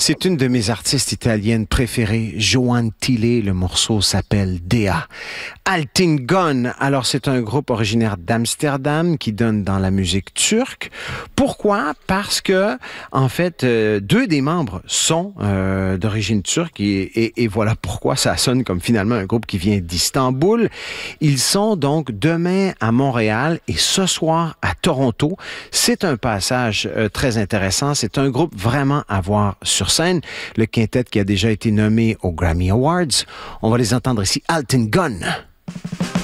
C'est une de mes artistes italiennes préférées, Joan Tilley. Le morceau s'appelle Dea. Altingon, alors c'est un groupe originaire d'Amsterdam qui donne dans la musique turque. Pourquoi? Parce que, en fait, deux des membres sont d'origine turque et voilà pourquoi ça sonne comme finalement un groupe qui vient d'Istanbul. Ils sont donc demain à Montréal et ce soir à Toronto. C'est un passage très intéressant. C'est un groupe vraiment à voir sur scène. Le quintet qui a déjà été nommé aux Grammy Awards. On va les entendre ici. Altingon.